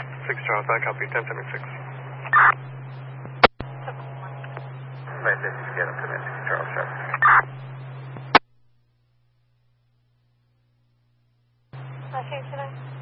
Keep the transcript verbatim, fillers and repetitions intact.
six Charles, I copy, ten seventy-six. Right, this is get up to that six Charles, Charles. Washington.